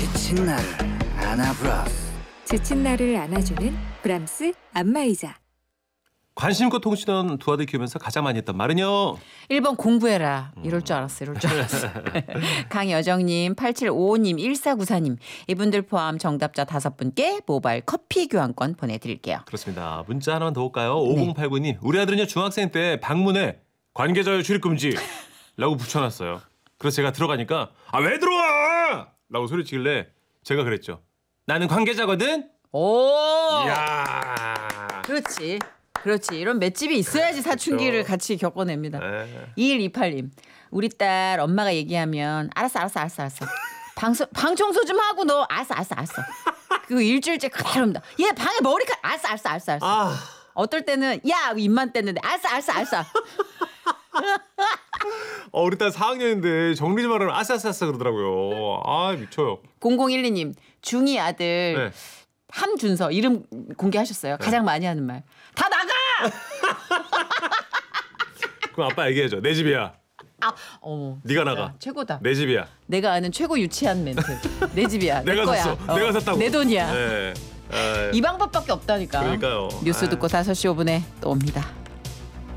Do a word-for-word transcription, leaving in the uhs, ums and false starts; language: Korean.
지친 나를 안아브라스. 지친 나를 안아주는 브람스 안마의자. 관심껏 통치던 두 아들 키우면서 가장 많이 했던 말은요. 일 번 공부해라. 이럴 줄 알았어. 이럴 줄 알았어. 강여정님, 팔칠오오님, 일사구사님 이분들 포함 정답자 다섯 분께 모바일 커피 교환권 보내드릴게요. 그렇습니다. 문자 하나만 더 올까요? 오공팔구님. 우리 아들은요 중학생 때 방문에 관계자여 출입금지 라고 붙여놨어요. 그래서 제가 들어가니까 아 왜 들어와! 라고 소리치길래 제가 그랬죠. 나는 관계자거든. 오. 이야. 그렇지. 그렇지. 이런 맷집이 있어야지 사춘기를 그렇죠. 같이 겪어냅니다. 네. 이일이팔님. 우리 딸 엄마가 얘기하면 알았어 알았어 알았어 알았어. 방송, 방 청소 좀 하고 너 알았어 알았어 알았어. 그리고 일주일째 그대로입니다. 얘 방에 머리카락 알았어 알았어 알았어 알았어. 아. 어떨 때는 야 입만 뗐는데 알았어 알았어 알았어. 어, 우리 딸 사 학년인데 정리 좀 하라면 아싸싸싸 그러더라고요. 아 미쳐요. 공공일이님. 중이 아들 네. 함준서 이름 공개하셨어요. 가장 많이 하는 말. 다 나가! 그럼 아빠 얘기해줘. 내 집이야. 아, 어머. 네가 나가. 최고다. 내 집이야. 내가 아는 최고 유치한 멘트. 내 집이야. 내 내가 거야. 샀어. 내가 샀다고. 내 돈이야. 네. 아, 이 방법밖에 없다니까. 그러니까요. 뉴스 아유. 듣고 다섯 시 오 분에 또 옵니다.